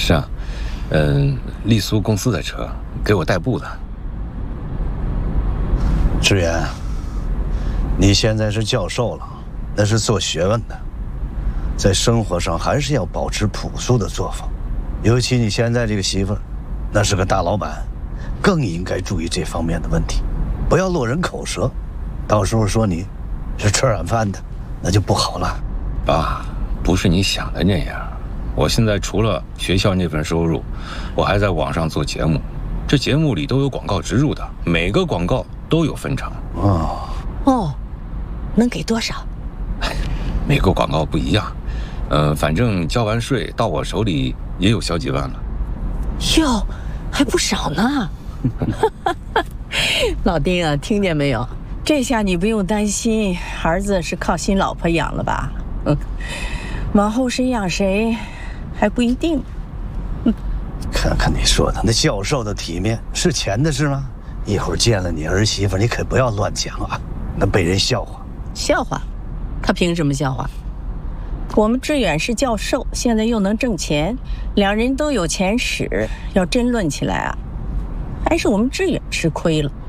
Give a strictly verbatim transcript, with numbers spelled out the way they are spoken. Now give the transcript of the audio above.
是啊，嗯，丽苏公司的车给我代步的。 志远，你现在是教授了，那是做学问的，在生活上还是要保持朴素的作风。尤其你现在这个媳妇儿，那是个大老板，更应该注意这方面的问题，不要落人口舌，到时候说你是吃软饭的，那就不好了。 爸，不是你想的那样。我现在除了学校那份收入，我还在网上做节目，这节目里都有广告植入的，每个广告都有分成。 哦哦，能给多少？ 每个广告不一样，呃，反正交完税到我手里也有小几万了。 哟，还不少呢。老丁啊，听见没有？这下你不用担心儿子是靠新老婆养了吧？嗯，往后谁养谁还不一定。嗯， 看看你说的那教授的体面是钱的事吗？一会儿见了你儿媳妇，你可不要乱讲啊，那被人笑话。 笑话？他凭什么笑话？我们志远是教授，现在又能挣钱，两人都有钱使，要真论起来啊，还是我们志远吃亏了。